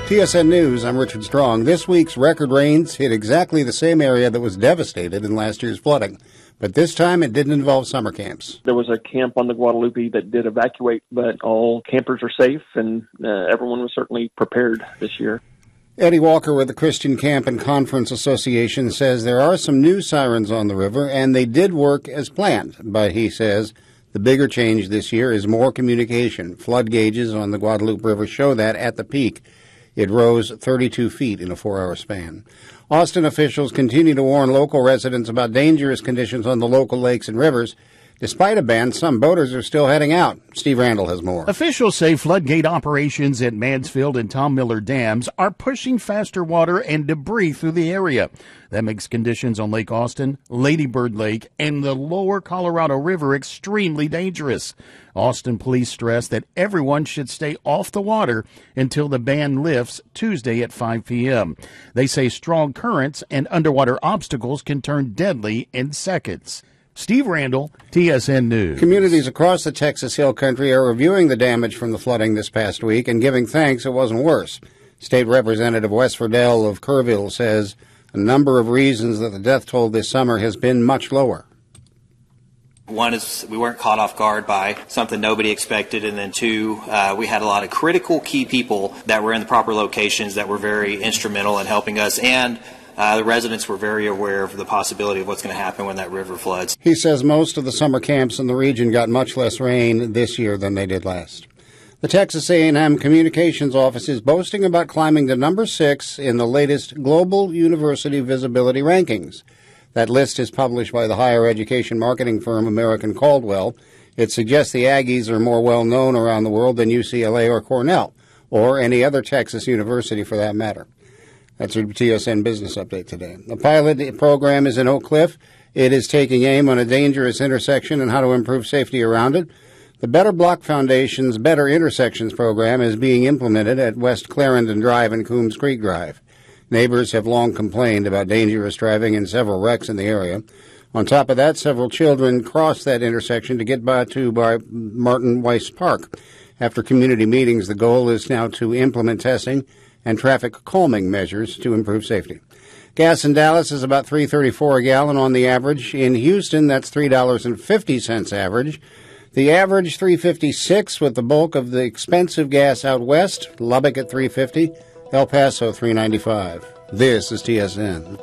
TSN News, I'm Richard Strong. This week's record rains hit exactly the same area that was devastated in last year's flooding. But this time it didn't involve summer camps. There was a camp on the Guadalupe that did evacuate, but all campers are safe, and everyone was certainly prepared this year. Eddie Walker with the Christian Camp and Conference Association says there are some new sirens on the river, and they did work as planned. But he says the bigger change this year is more communication. Flood gauges on the Guadalupe River show that at the peak. It rose 32 feet in a 4-hour span. Austin officials continue to warn local residents about dangerous conditions on the local lakes and rivers. Despite a ban, some boaters are still heading out. Steve Randall has more. Officials say floodgate operations at Mansfield and Tom Miller dams are pushing faster water and debris through the area. That makes conditions on Lake Austin, Lady Bird Lake, and the lower Colorado River extremely dangerous. Austin police stress that everyone should stay off the water until the ban lifts Tuesday at 5 p.m. They say strong currents and underwater obstacles can turn deadly in seconds. Steve Randall, TSN News. Communities across the Texas Hill Country are reviewing the damage from the flooding this past week and giving thanks it wasn't worse. State Representative Wes Ferdell of Kerrville says a number of reasons that the death toll this summer has been much lower. One is we weren't caught off guard by something nobody expected, and then two, we had a lot of critical key people that were in the proper locations that were very instrumental in helping us, and the residents were very aware of the possibility of what's going to happen when that river floods. He says most of the summer camps in the region got much less rain this year than they did last. The Texas A&M Communications Office is boasting about climbing to number 6 in the latest Global University Visibility Rankings. That list is published by the higher education marketing firm American Caldwell. It suggests the Aggies are more well-known around the world than UCLA or Cornell, or any other Texas university for that matter. That's your TSN Business Update today. The pilot program is in Oak Cliff. It is taking aim on a dangerous intersection and how to improve safety around it. The Better Block Foundation's Better Intersections program is being implemented at West Clarendon Drive and Coombs Creek Drive. Neighbors have long complained about dangerous driving and several wrecks in the area. On top of that, several children cross that intersection to get by Martin Weiss Park. After community meetings, the goal is now to implement testing and traffic calming measures to improve safety. Gas in Dallas is about $3.34 a gallon on the average. In Houston, that's $3.50 average. The average $3.56 with the bulk of the expensive gas out west. Lubbock at $3.50, El Paso $3.95. This is TSN.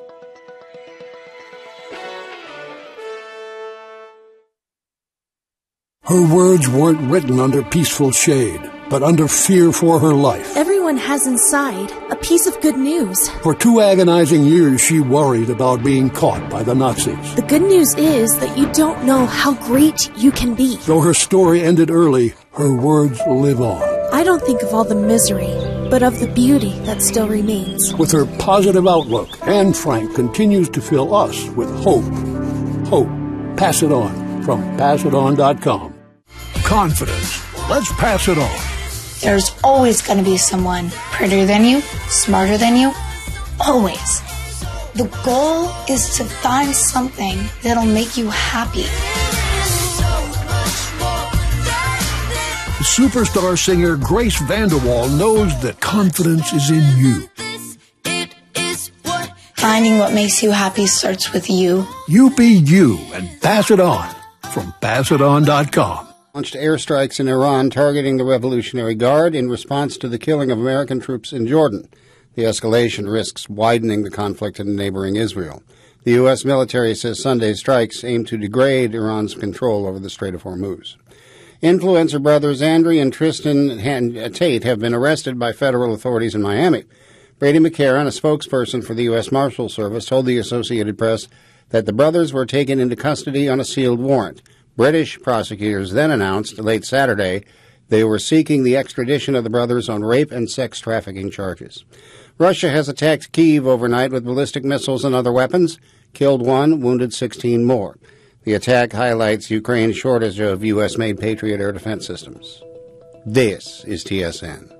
Her words weren't written under peaceful shade, but under fear for her life. Everyone has inside a piece of good news. For 2 agonizing years, she worried about being caught by the Nazis. The good news is that you don't know how great you can be. Though her story ended early, her words live on. I don't think of all the misery, but of the beauty that still remains. With her positive outlook, Anne Frank continues to fill us with hope. Hope. Pass it on from passiton.com. Confidence. Let's pass it on. There's always going to be someone prettier than you, smarter than you. Always. The goal is to find something that'll make you happy. Superstar singer Grace VanderWaal knows that confidence is in you. Finding what makes you happy starts with you. You be you and pass it on from passiton.com. Launched airstrikes in Iran targeting the Revolutionary Guard in response to the killing of American troops in Jordan. The escalation risks widening the conflict in neighboring Israel. The U.S. military says Sunday's strikes aim to degrade Iran's control over the Strait of Hormuz. Influencer brothers Andrew and Tristan Tate have been arrested by federal authorities in Miami. Brady McCarron, a spokesperson for the U.S. Marshal Service, told the Associated Press that the brothers were taken into custody on a sealed warrant. British prosecutors then announced late Saturday they were seeking the extradition of the brothers on rape and sex trafficking charges. Russia has attacked Kyiv overnight with ballistic missiles and other weapons, killed 1, wounded 16 more. The attack highlights Ukraine's shortage of U.S.-made Patriot air defense systems. This is TSN.